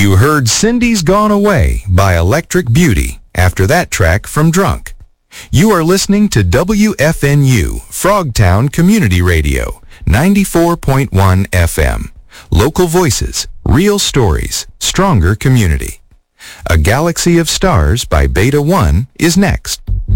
You heard Cindy's Gone Away by Electric Beauty after that track from Drunk. You are listening to WFNU, Frogtown Community Radio, 94.1 FM. Local voices, real stories, stronger community. A Galaxy of Stars by Beta One is next.